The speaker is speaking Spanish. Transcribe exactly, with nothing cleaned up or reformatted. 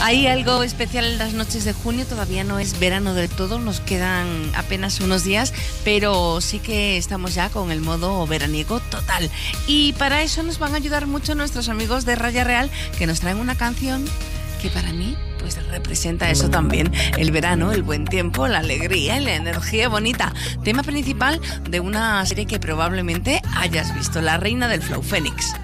Hay algo especial en las noches de junio, todavía no es verano del todo, nos quedan apenas unos días, pero sí que estamos ya con el modo veraniego total. Y para eso nos van a ayudar mucho nuestros amigos de Raya Real, que nos traen una canción que para mí pues representa eso también, el verano, el buen tiempo, la alegría y la energía bonita. Tema principal de una serie que probablemente hayas visto, La Reina del Flow, Fénix.